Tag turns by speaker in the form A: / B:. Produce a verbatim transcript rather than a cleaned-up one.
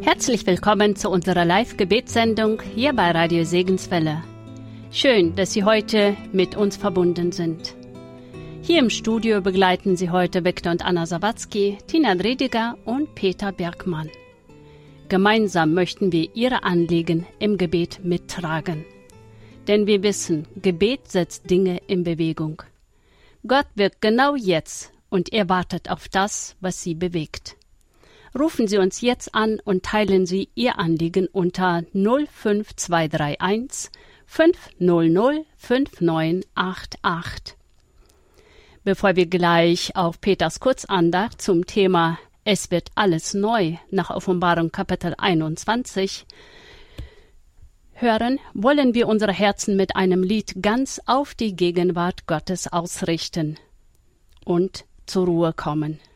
A: Herzlich willkommen zu unserer Live-Gebetssendung hier bei Radio Segenswelle. Schön, dass Sie heute mit uns verbunden sind. Hier im Studio begleiten Sie heute Viktor und Anna Sawatzki, Tina Drediger und Peter Bergmann. Gemeinsam möchten wir Ihre Anliegen im Gebet mittragen. Denn wir wissen, Gebet setzt Dinge in Bewegung. Gott wirkt genau jetzt und er wartet auf das, was Sie bewegt. Rufen Sie uns jetzt an und teilen Sie Ihr Anliegen unter null fünf zwei drei eins fünf null null fünf neun acht acht. Bevor wir gleich auf Peters Kurzandacht zum Thema Es wird alles neu nach Offenbarung Kapitel einundzwanzig hören, wollen wir unsere Herzen mit einem Lied ganz auf die Gegenwart Gottes ausrichten und zur Ruhe kommen.